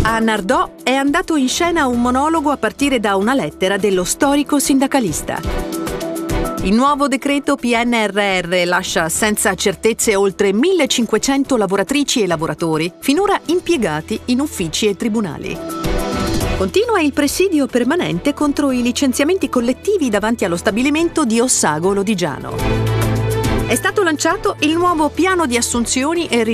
A Nardò è andato in scena un monologo a partire da una lettera dello storico sindacalista. Il nuovo decreto PNRR lascia senza certezze oltre 1.500 lavoratrici e lavoratori, finora impiegati in uffici e tribunali. Continua il presidio permanente contro i licenziamenti collettivi davanti allo stabilimento di Ossago Lodigiano. È stato lanciato il nuovo piano di assunzioni e